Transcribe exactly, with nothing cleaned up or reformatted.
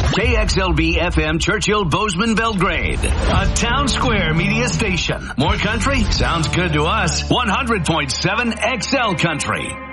K X L B F M Churchill Bozeman Belgrade. A Town Square media station. More country? Sounds good to us. one hundred point seven X L Country.